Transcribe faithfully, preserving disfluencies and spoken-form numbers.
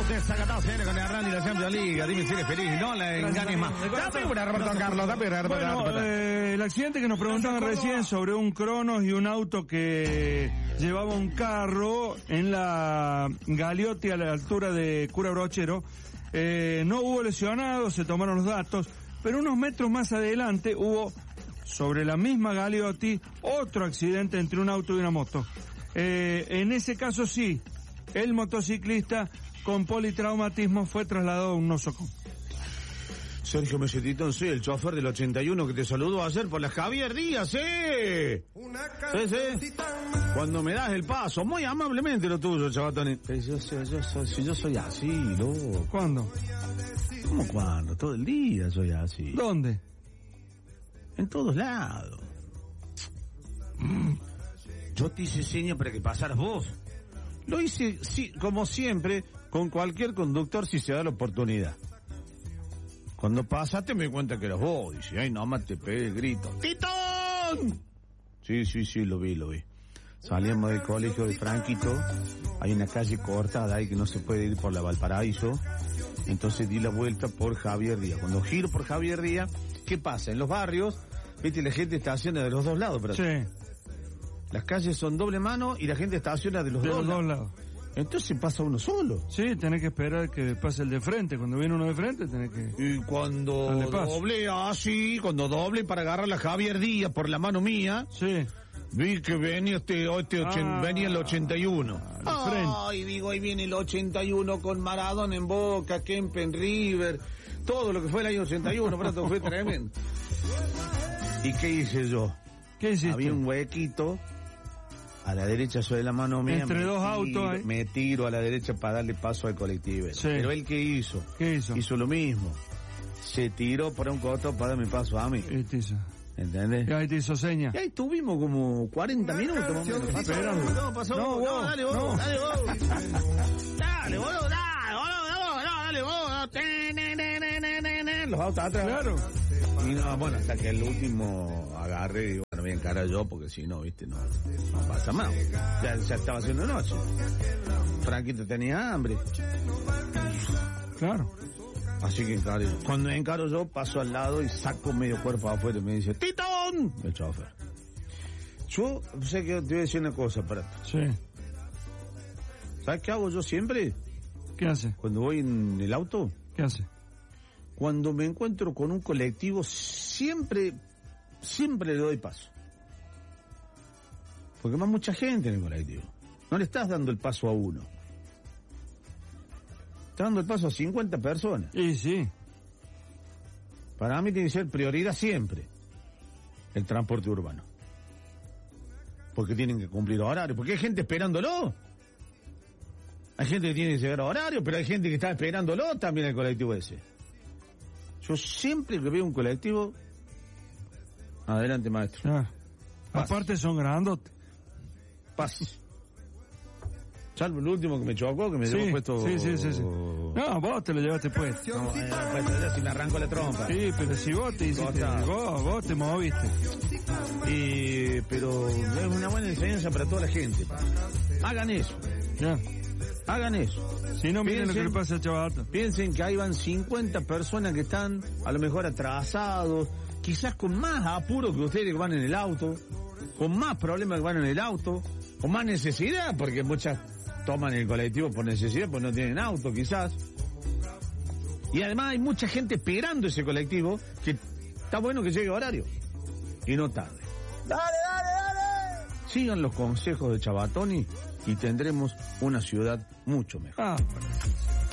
Carlos desacatado, señores, con Hernán y la Champions League. Dime si eres feliz, no la engañes más. Dame una, Roberto Carlos, dame una, Bueno, eh, el accidente que nos preguntaban recién sobre un Cronos y un auto que llevaba un carro en la Galeotti a la altura de Cura Brochero, eh, no hubo lesionados, se tomaron los datos, pero unos metros más adelante hubo, sobre la misma Galeotti, otro accidente entre un auto y una moto. Eh, en ese caso sí, el motociclista con politraumatismo fue trasladado a un nosocomio. Sergio Mesetitón, sí, el chofer del ochenta y uno que te saludó ayer por la Javier Díaz, ¿eh? Sí, sí. Cuando me das el paso, muy amablemente lo tuyo, chavatón. Pero yo, yo, yo, yo, si yo soy así, loco. ¿Cuándo? ¿Cómo cuándo? Todo el día soy así. ¿Dónde? En todos lados. Yo te hice señas para que pasaras vos. Lo hice, sí, como siempre, con cualquier conductor si se da la oportunidad. Cuando pasaste me di cuenta que eras vos. Dice, ay, no, más te pegué el grito. ¡Titón! Sí, sí, sí, lo vi, lo vi. Salíamos del colegio de Franquito. Hay una calle cortada ahí que no se puede ir por la Valparaíso. Entonces di la vuelta por Javier Díaz. Cuando giro por Javier Díaz, ¿qué pasa? En los barrios, viste, la gente estaciona de los dos lados, pero sí. Las calles son doble mano y la gente estaciona de los, de dos, los dos lados. Entonces pasa uno solo. Sí, tenés que esperar que pase el de frente. Cuando viene uno de frente, tenés que... Y cuando doble así, cuando doble para agarrar a Javier Díaz por la mano mía... Sí. Vi que venía este, este ochen, ah, venía el ochenta y uno. Ay, digo, ahí viene el ochenta y uno con Maradona en Boca, Kempen River, todo lo que fue el año ochenta y uno, pronto fue tremendo. ¿Y qué hice yo? ¿Qué hiciste? Había un huequito, a la derecha sobre la mano mía. Entre dos tiro, autos, ¿eh? Me tiro a la derecha para darle paso al colectivo. Sí. Pero él, ¿qué hizo? ¿Qué hizo? Hizo lo mismo. Se tiró para un costado para darme paso a mí. ¿Qué te hizo? ¿Entendés? Y ahí te hizo seña. Y ahí tuvimos como cuarenta minutos. Esperando. No, pasó. No, vos, no, dale vos, no. dale vos. Dale vos, dale vos, dale vos, dale vos. Los autos atrás. Claro. Y no, bueno, hasta que el último agarré y digo, bueno, voy a encarar yo porque si no, viste, no, no pasa más. Ya, ya estaba haciendo noche. Franquito tenía hambre. Claro. Así que encaro yo. Cuando encaro yo, paso al lado y saco medio cuerpo afuera y me dice, ¡Titón! El chofer. Yo sé que te voy a decir una cosa, Prato. Sí. ¿Sabes qué hago yo siempre? ¿Qué hace? Cuando voy en el auto. ¿Qué hace? Cuando me encuentro con un colectivo, siempre, siempre le doy paso. Porque va mucha gente en el colectivo. No le estás dando el paso a uno. Estás dando el paso a cincuenta personas. Y sí. Para mí tiene que ser prioridad siempre el transporte urbano. Porque tienen que cumplir horarios. Porque hay gente esperándolo. Hay gente que tiene que llegar a horario, pero hay gente que está esperándolo también el colectivo ese. Yo siempre que veo un colectivo, adelante, maestro. Ah. Aparte son grandotes. Paz. Salvo el último que me chocó, que me sí, llevó puesto... Sí, sí, sí, sí. No, vos te lo llevaste puesto. No, eh, puesto ya si me arranco la trompa. Sí, pero si vos te hiciste, vos, vos te moviste. Y, pero es una buena enseñanza para toda la gente. Hagan eso. Ya. Hagan eso. Si no, miren lo que le pasa al chavato. Piensen que ahí van cincuenta personas que están a lo mejor atrasados, quizás con más apuro que ustedes que van en el auto, con más problemas que van en el auto, con más necesidad, porque muchas toman el colectivo por necesidad, pues no tienen auto quizás. Y además hay mucha gente esperando ese colectivo, que está bueno que llegue a horario y no tarde. ¡Dale, dale, dale! Sigan los consejos de Chavatoni y tendremos una ciudad mucho mejor. Ah,